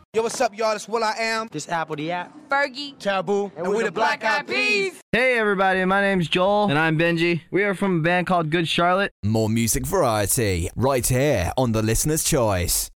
Yo, what's up, y'all? It's Will I Am. This Apple the App. Fergie. Taboo. And we the Black Eyed Peas. Hey everybody, my name's Joel. And I'm Benji. We are from a band called Good Charlotte. More music variety right here on The Listener's Choice.